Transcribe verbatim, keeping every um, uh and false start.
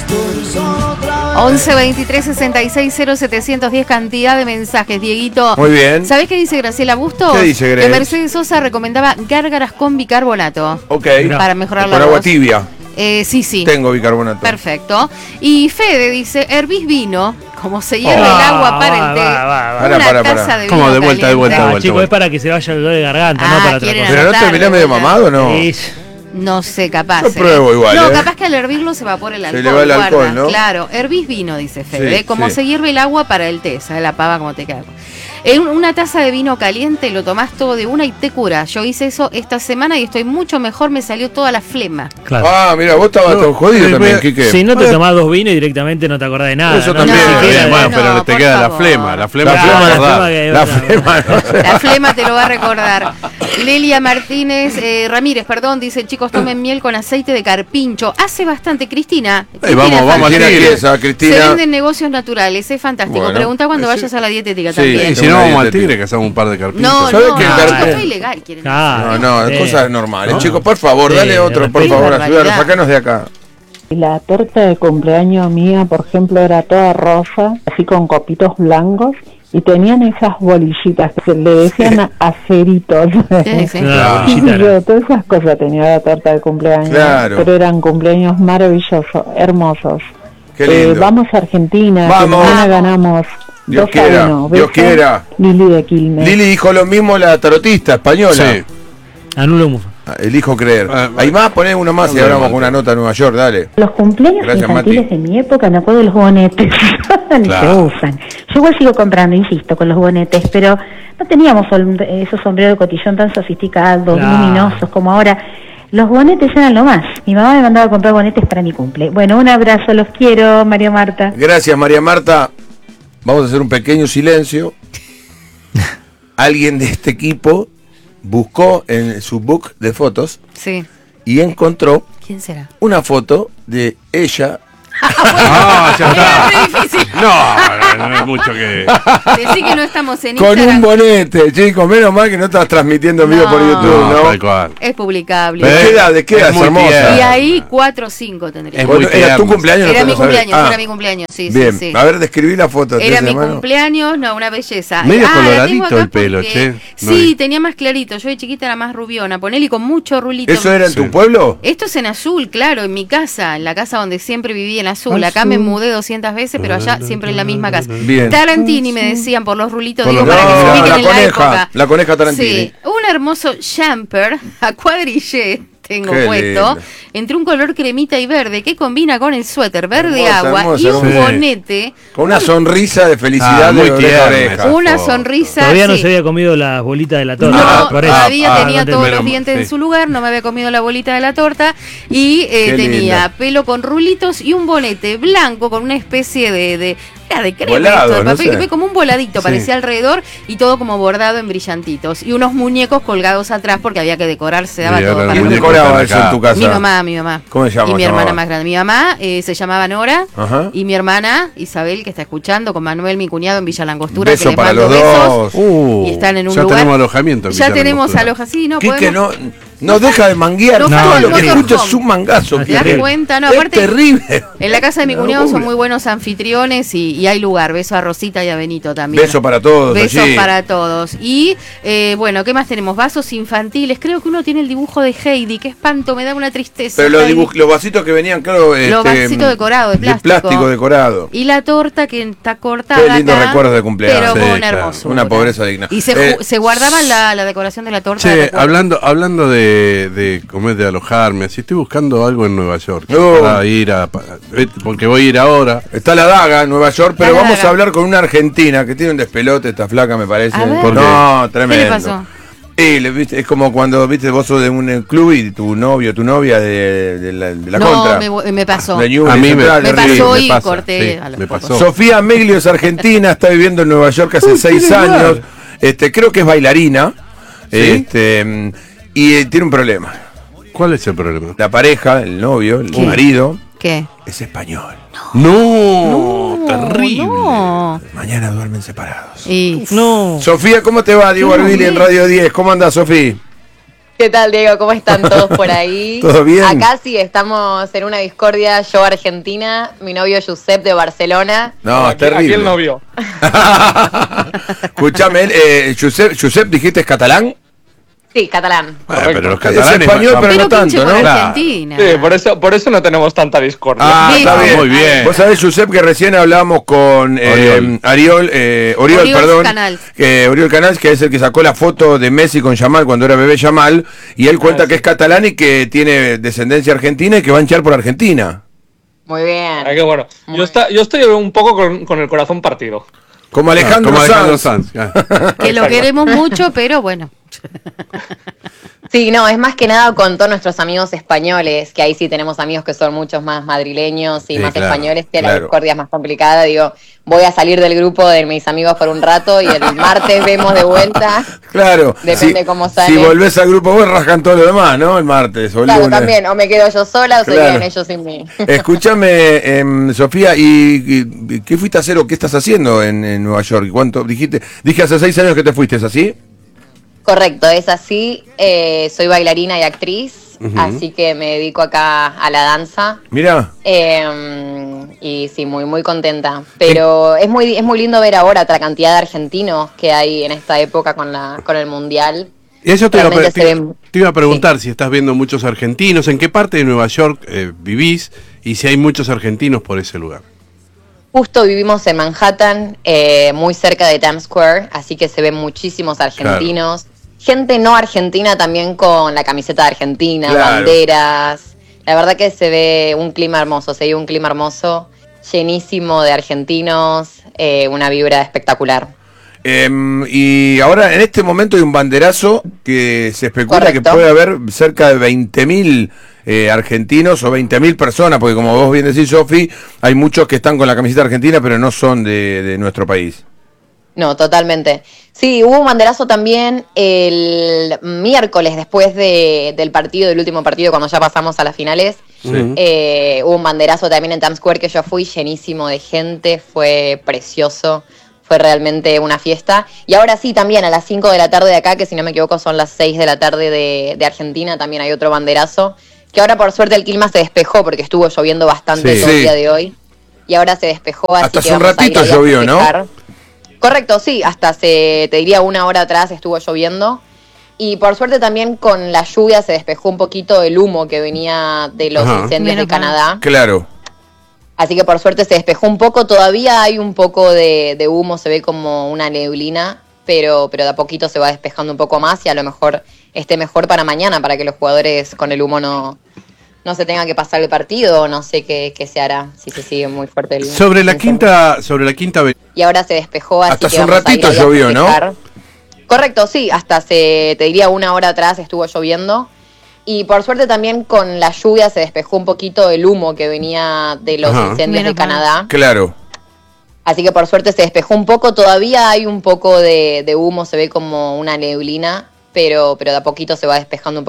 once veintitrés sesenta y seis cero setecientos diez, cantidad de mensajes, Dieguito. Muy bien. ¿Sabés qué dice Graciela Bustos? ¿Qué dice Grace? Que Mercedes Sosa recomendaba gárgaras con bicarbonato. Ok. Para mejorar la Con voz. agua tibia. Eh, sí, sí. Tengo bicarbonato. Perfecto. Y Fede dice, hervís vino, como se hierve Oh, el agua para va, el té. va, va, va. Una Para, para, taza para. de vino ¿Cómo? De vuelta, de caliente. vuelta, de Ah, vuelta. chicos, es para que se vaya el dolor de garganta, Ah, no para otra quieren cosa. ¿Pero no anotar, terminás medio bueno. mamado o no? Sí. No sé, capaz. Yo eh. pruebo igual, No, eh. capaz que al hervirlo se evapora el Se alcohol. le va el guarda. alcohol, ¿no? Claro, hervís vino, dice Fede. Sí, como sí. se hierve el agua para el té, ¿sabes la pava como te queda? En una taza de vino caliente lo tomás todo de una y te cura. Yo hice eso esta semana y estoy mucho mejor, me salió toda la flema. Claro. Ah, mira, vos estabas No, todo jodido eh, también, eh, Quique. Si no te Eh, tomás dos vinos y directamente no te acordás de nada. Eso ¿no? también, Ni eh, siquiera- bueno, no, pero te por queda la favor. flema. La flema La te va a flema, acordar. que- La flema, no sé. La flema te lo va a recordar. Lelia Martínez eh, Ramírez, perdón, dice, chicos, tomen miel con aceite de carpincho. Hace bastante, Cristina. Eh, vamos, Cristina, vamos a Cristina Tigre. Tiesa, Se Cristina. venden negocios naturales, es fantástico. Bueno, Pregunta cuando sí. vayas a la dietética Sí, también. Y si Tengo no, una vamos al dietética. Tigre, que hacemos un par de carpitos. No, ¿Sabes no, qué? no, Car- esto está ilegal. Quieren Ah, No, no, eh. cosas normales. ¿No? Chicos, por favor, Sí, dale otro, por respeto. favor, Barbaridad. ayúdanos, sacanos de acá. La torta de cumpleaños mía, por ejemplo, era toda rosa, así con copitos blancos, y tenían esas bolillitas que se le decían aceritos. Sí, sí. Claro, Sí, bolillita era. yo, todas esas cosas tenía la torta de cumpleaños, Claro. pero eran cumpleaños maravillosos, hermosos. Qué lindo. Eh, vamos a Argentina, que Vamos. mañana ganamos Dios dos a quiera, uno. Dios Besos, quiera. Lili de Quilmes. Lili dijo lo mismo la tarotista española. Sí. Anulo mufa. Ah, elijo creer. Ah, Hay más, poné uno más y no, ahora no, vamos con una nota a Nueva York, dale. Los cumpleaños Gracias, infantiles Mati. de mi época, me acuerdo de los bonetes, ni Claro. se usan. Yo igual sigo comprando, insisto, con los bonetes, pero no teníamos sol- esos sombreros de cotillón tan sofisticados, Claro. luminosos como ahora. Los bonetes eran lo más. Mi mamá me mandaba a comprar bonetes para mi cumple. Bueno, un abrazo, los quiero, María Marta. Gracias, María Marta. Vamos a hacer un pequeño silencio. Alguien de este equipo buscó en su book de fotos Sí. y encontró ¿Quién será? una foto de ella. Ah, ya está. Es re difícil. No, no, no es mucho que. Decí que no estamos en Con Instagram. un bonete, chicos. Menos mal que no estás transmitiendo en vivo No. por YouTube, No, ¿no? tal cual. Es publicable. ¿De Eh, qué edad? ¿De qué es edad? muy Hermosa. tierna. Y ahí cuatro o cinco tendría. Es Bueno, muy ¿era tu tierno. cumpleaños? No Era te mi lo sabés. cumpleaños, Ah, era mi cumpleaños, sí, bien. sí, sí. A ver, describí la foto. Era ¿tenés mi a mano? cumpleaños, no, una belleza. Medio la tengo coloradito acá el pelo, porque- che. No Sí, vi. tenía más clarito. Yo de chiquita era más rubiona. Ponele con mucho rulito. ¿Eso era en Sí. tu pueblo? Esto es en azul, claro, en mi casa, en la casa donde siempre viví en azul. Acá Azul. me mudé doscientas veces, pero allá siempre en la misma casa. Bien. Tarantini me decían por los rulitos, Por digo, los- para que se No, ubiquen la en la coneja, época. la coneja Tarantini. Sí, un hermoso jumper a cuadrillé tengo Qué puesto, lindo. entre un color cremita y verde, que combina con el suéter verde Hermosa, agua hermosa, y un hermosa. bonete, Con una sonrisa de felicidad Ah, de muy oreja a tierna oreja. esa. una foto. sonrisa. Todavía no sí. se había comido las bolitas de la torta. No, por eso. todavía ah, tenía no te- todos menos los mal, dientes en sí. su lugar, no me había comido la bolita de la torta y eh, Qué tenía linda. pelo con rulitos y un bonete blanco con una especie de... de era de crema Volado, esto, de no papel, sé. como un voladito, Sí. parecía alrededor y todo como bordado en brillantitos. Y unos muñecos colgados atrás porque había que decorar, se daba Sí, todo ahora para ¿Quién el los muñeco decoraba está eso acá. en tu casa? Mi mamá, mi mamá. ¿Cómo se llama? Y mi llamaba? hermana más grande. Mi mamá eh, se llamaba Nora. Ajá. Y mi hermana Isabel, que está escuchando, con Manuel, mi cuñado, en Villa Langostura. Beso que les para mando los besos. dos. Uh, Y están en un ya lugar. tenemos alojamiento. en Ya Villa tenemos Langostura. aloja, sí, no Quique podemos. no, no deja de manguear. no Todo falta lo el que escucho motorhome. es un mangazo. ¿Te ¿Te das Quique. cuenta? No, es aparte, terrible. en la casa de mi Una cuñado son locura. muy buenos anfitriones y, y hay lugar. Beso a Rosita y a Benito también. Beso para todos. Besos allí. para todos. Y eh, bueno, ¿qué más tenemos? Vasos infantiles. Creo que uno tiene el dibujo de Heidi. Qué espanto, me da una tristeza. Pero los, Heidi. dibuj- los vasitos que venían, claro. Los este, vasitos decorados, de plástico. plástico decorado. Y la torta que está cortada. Qué lindos acá, recuerdos de cumpleaños. Pero Sí, con claro. hermosura. Una pobreza digna. Y se, Eh, ju- se guardaba la, la decoración de la torta. de Che, recuerdo. hablando, hablando de, de comer, de alojarme, si estoy buscando algo en Nueva York No. para ir a, pa- porque voy a ir ahora. Está la daga en Nueva York, pero La vamos daga. a hablar con una argentina que tiene un despelote, esta flaca me parece. A ver. ¿Por qué? No, tremendo. ¿Qué le pasó? Y le- viste, es como cuando viste vos sos de un eh, club y tu novio, tu novia de, de la, de la no, contra. me, me pasó. De Newell's A mí me- Central, Me de pasó River. y pasa, corté sí, a los me pocos. pasó. Sofía Meglio es argentina, está viviendo en Nueva York hace Uy, seis tiene años. lugar. Este, creo que es bailarina. ¿Sí? Este, mm, y eh, tiene un problema. ¿Cuál es el problema? La pareja, el novio, el ¿Qué? marido, ¿Qué? es español. No, terrible. No. Mañana duermen separados. Y No. Sofía, ¿cómo te va? Diego Qué Arbili en momento. Radio diez. ¿Cómo andás, Sofía? ¿Qué tal, Diego? ¿Cómo están todos por ahí? ¿Todo bien? Acá sí estamos en una discordia, yo Argentina, mi novio Josep de Barcelona. No, es Aquí, aquí terrible. el novio. Escúchame, eh, Josep, Josep, dijiste es catalán. Sí, catalán. Ah, pero los Es catalanes español, van- pero no Pero pinche tanto, por ¿no? Argentina. Sí, por eso, por eso no tenemos tanta discordia. Ah, está Listo. bien. Muy bien. Vos sabés, Josep, que recién hablamos con eh, Oriol. Ariol, eh, Oriol, Oriol perdón. Canals. Que Oriol Canals, que es el que sacó la foto de Messi con Yamal cuando era bebé Yamal. Y él cuenta Ah, que sí. es catalán y que tiene descendencia argentina y que va a hinchar por Argentina. Muy bien. Ah, qué bueno. Muy Yo, está, yo estoy un poco con, con el corazón partido. Como Alejandro, como Alejandro Sanz. Sanz. Ah. Que lo queremos mucho, pero bueno. Sí, no, es más que nada con todos nuestros amigos españoles, que ahí sí tenemos amigos que son muchos más madrileños y Sí, más claro, españoles, que la claro. discordia es más complicada. Digo, voy a salir del grupo de mis amigos por un rato y el martes vemos de vuelta. Claro. Depende si, cómo sale. Si volvés al grupo, vos rascan todo lo demás, ¿no? El martes o el Claro, lunes. también, o me quedo yo sola o se Claro. quedan ellos sin mí. Escúchame, em, Sofía, ¿y, y qué fuiste a hacer o qué estás haciendo en, en Nueva York? ¿Cuánto dijiste? Dije hace seis años que te fuiste, ¿es así? Correcto, es así. Eh, soy bailarina y actriz, Ujú. así que me dedico acá a la danza. Mira, Eh, y sí, muy muy contenta. Pero es muy es muy lindo ver ahora otra cantidad de argentinos que hay en esta época con la con el mundial. Y eso te iba, a, pre- Realmente te, se ven- te iba a preguntar si estás viendo muchos argentinos, en qué parte de Nueva York eh, vivís y si hay muchos argentinos por ese lugar. Justo vivimos en Manhattan, eh, muy cerca de Times Square, así que se ven muchísimos argentinos. Gente no argentina también con la camiseta de Argentina, Claro. banderas. La verdad que se ve un clima hermoso, se ve un clima hermoso, llenísimo de argentinos, eh, una vibra espectacular. em, y ahora en este momento hay un banderazo que se especula Correcto. que puede haber cerca de veinte mil eh, argentinos o veinte mil personas, porque como vos bien decís, Sofi, hay muchos que están con la camiseta argentina, pero no son de, de nuestro país. No, totalmente. Sí, hubo un banderazo también el miércoles después de, del partido, del último partido, cuando ya pasamos a las finales. Sí. Eh, hubo un banderazo también en Times Square que yo fui, llenísimo de gente, fue precioso, fue realmente una fiesta. Y ahora sí, también a las cinco de la tarde de acá, que si no me equivoco son las seis de la tarde de, de Argentina, también hay otro banderazo, que ahora por suerte el clima se despejó porque estuvo lloviendo bastante Sí. todo Sí. el día de hoy. Y ahora se despejó, así Hasta que hace un vamos a ir ratito ahí a llovió, ¿no? festejar. Correcto, sí, hasta hace, te diría, una hora atrás estuvo lloviendo. Y por suerte también con la lluvia se despejó un poquito el humo que venía de los Ajá. incendios Menos de mal. Canadá. Claro. Así que por suerte se despejó un poco. Todavía hay un poco de, de humo, se ve como una neblina, pero, pero de a poquito se va despejando un poco más y a lo mejor esté mejor para mañana, para que los jugadores con el humo no, no se tengan que pasar el partido. No sé qué, qué se hará si se sigue muy fuerte el Sobre la incendio. quinta, sobre la quinta avenida. Y ahora se despejó, así Hasta que hace un vamos a ir ratito ahí a llovió, ¿no? festejar. Correcto, sí, hasta hace, te diría, una hora atrás estuvo lloviendo. Y por suerte también con la lluvia se despejó un poquito el humo que venía de los Ajá. incendios Menos de mal. Canadá. Claro. Así que por suerte se despejó un poco. Todavía hay un poco de, de humo, se ve como una neblina, pero, pero de a poquito se va despejando un poco.